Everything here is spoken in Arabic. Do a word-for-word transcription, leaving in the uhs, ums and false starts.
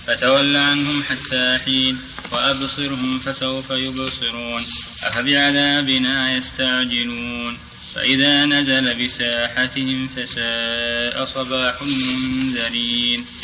فتول عنهم حتى حين وأبصرهم فسوف يبصرون أفبعذابنا يستعجلون فإذا نزل بساحتهم فساء صباح المنذرين